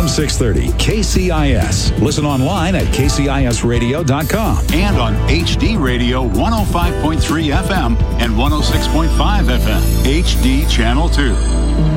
630 KCIS. Listen online at kcisradio.com. And on HD Radio 105.3 FM and 106.5 FM. HD Channel 2.